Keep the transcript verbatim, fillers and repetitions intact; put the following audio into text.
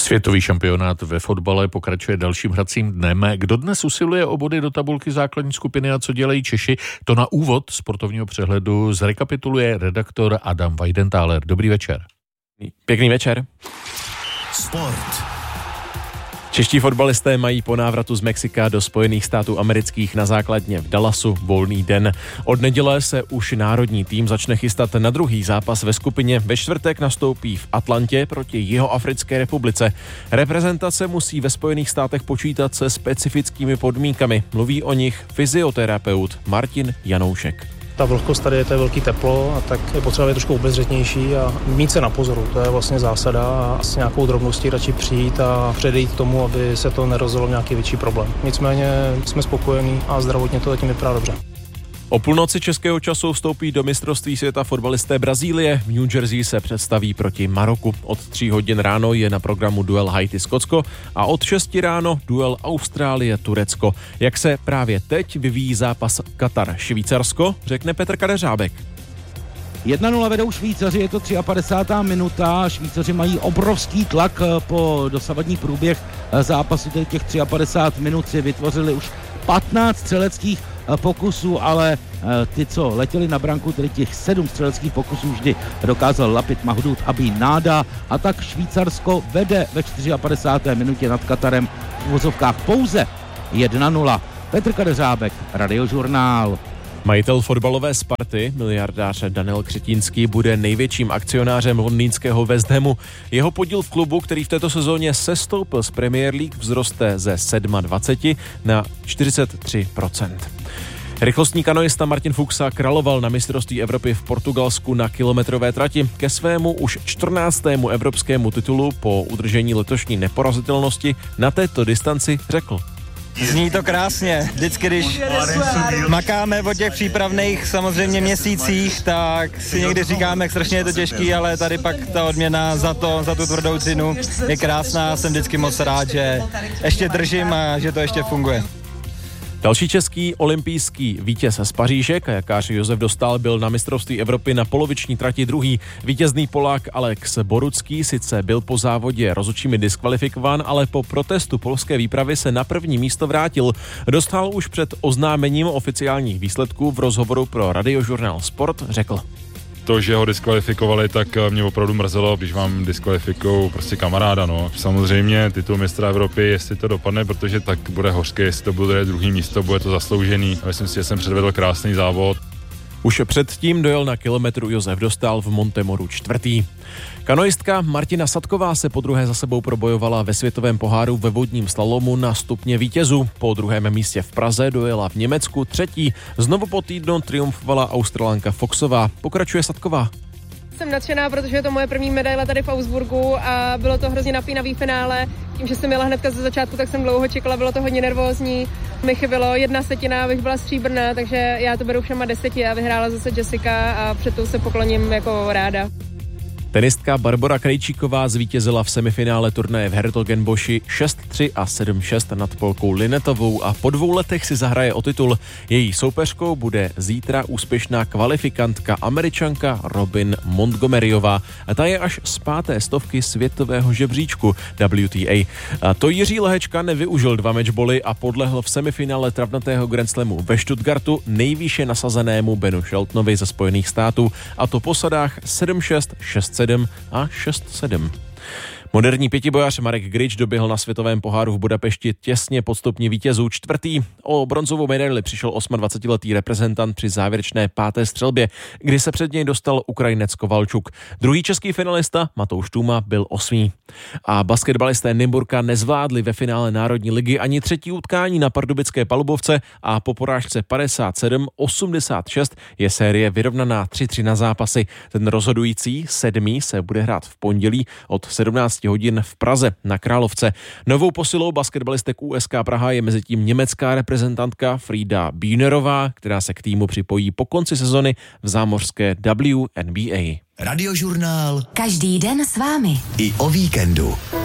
Světový šampionát ve fotbale pokračuje dalším hracím dnem. Kdo dnes usiluje o body do tabulky základní skupiny a co dělají Češi, to na úvod sportovního přehledu zrekapituluje redaktor Adam Weidenthaler. Dobrý večer. Pěkný večer. Sport. Čeští fotbalisté mají po návratu z Mexika do Spojených států amerických na základně v Dallasu volný den. Od neděle se už národní tým začne chystat na druhý zápas ve skupině. Ve čtvrtek nastoupí v Atlantě proti Jihoafrické republice. Reprezentace musí ve Spojených státech počítat se specifickými podmínkami. Mluví o nich fyzioterapeut Martin Janoušek. Ta vlhkost tady je, to je velký teplo a tak je potřeba být trošku obezřetnější a mít se na pozoru. To je vlastně zásada a s nějakou drobností radši přijít a předejít tomu, aby se to nerozjelo nějaký větší problém. Nicméně jsme spokojení a zdravotně to zatím vypadá dobře. O půlnoci českého času vstoupí do mistrovství světa fotbalisté Brazílie. V New Jersey se představí proti Maroku. Od tří hodin ráno je na programu duel Haiti-Skotsko a od šesti ráno duel Austrálie-Turecko. Jak se právě teď vyvíjí zápas Katar-Švýcarsko, řekne Petr Kadeřábek. jedna nula vedou Švýcaři, je to padesátá třetí minuta. Švýcaři mají obrovský tlak po dosavadní průběh zápasu, těch padesát tři minut si vytvořili už patnáct střeleckých pokusů, ale ty, co letěli na branku, tedy těch sedm střeleckých pokusů vždy dokázal Lapid Mahdud Abi Náda a tak Švýcarsko vede ve padesáté čtvrté minutě nad Katarem v uvozovkách pouze jedna nula. Petr Kadeřábek, Radiožurnál. Majitel fotbalové Sparty, miliardář Daniel Křetínský, bude největším akcionářem londýnského West Hamu. Jeho podíl v klubu, který v této sezóně sestoupil z Premier League, vzroste ze dvacet sedm na čtyřicet tři procent. Rychlostní kanoista Martin Fuxa královal na mistrovství Evropy v Portugalsku na kilometrové trati. Ke svému už čtrnáctému evropskému titulu po udržení letošní neporazitelnosti na této distanci řekl: Zní to krásně. Vždycky, když makáme o těch přípravných samozřejmě měsících, tak si někdy říkáme, jak strašně je to těžký, ale tady pak ta odměna za to, za tu tvrdou cenu je krásná. Jsem vždycky moc rád, že ještě držím a že to ještě funguje. Další český olympijský vítěz z Paříže, kajakář Josef Dostál, byl na mistrovství Evropy na poloviční trati druhý. Vítězný Polák Alex Borucký sice byl po závodě rozhodčími diskvalifikován, ale po protestu polské výpravy se na první místo vrátil. Dostál už před oznámením oficiálních výsledků v rozhovoru pro Radiožurnál Sport řekl: To, že ho diskvalifikovali, tak mě opravdu mrzelo, když vám diskvalifikují prostě kamaráda, no. Samozřejmě titul mistra Evropy, jestli to dopadne, protože tak bude hořké, jestli to bude druhý místo, bude to zasloužený. A myslím si, že jsem předvedl krásný závod. Už předtím dojel na kilometru Josef Dostál v Montemoru čtvrtý. Kanoistka Martina Sadková se podruhé za sebou probojovala ve světovém poháru ve vodním slalomu na stupně vítězů. Po druhém místě v Praze dojela v Německu třetí. Znovu po týdnu triumfovala Australanka Foxová. Pokračuje Sadková. Jsem nadšená, protože je to moje první medaile tady v Augsburgu a bylo to hrozně napínavý finále. Tím, že jsem jela hnedka ze začátku, tak jsem dlouho čekala, bylo to hodně nervózní. Mi chybělo jedna setina, abych byla stříbrná, takže já to beru všema deseti a vyhrála zase Jessica a před tou se pokloním jako ráda. Tenistka Barbora Krejčíková zvítězila v semifinále turnaje v Hertogenboši šest tři a sedm šest nad Polkou Linetovou a po dvou letech si zahraje o titul. Její soupeřkou bude zítra úspěšná kvalifikantka Američanka Robin Montgomeryová. A ta je až z páté stovky světového žebříčku W T A. A to Jiří Lehečka nevyužil dva matchboly a podlehl v semifinále travnatého Grand Slamu ve Stuttgartu nejvýše nasazenému Benu Sheltonovi ze Spojených států, a to po sadách sedm šest, šest sedm a šest sedm. Moderní pětibojař Marek Grič doběhl na světovém poháru v Budapešti těsně pod stupni vítězů čtvrtý. O bronzovou medaili přišel dvacetiosmiletý reprezentant při závěrečné páté střelbě, kdy se před něj dostal Ukrajinec Kovalčuk. Druhý český finalista Matouš Tůma byl osmý. A basketbalisté Nymburka nezvládli ve finále Národní ligy ani třetí utkání na pardubické Palubovce a po porážce padesát sedm osmdesát šest je série vyrovnaná tři tři na zápasy. Ten rozhodující sedmý se bude hrát v pondělí od sedmnáct hodin v Praze na Královce. Novou posilou basketbalistek U S K Praha je mezitím německá reprezentantka Frida Bühnerová, která se k týmu připojí po konci sezony v zámořské W N B A. Radiožurnál. Každý den s vámi. I o víkendu.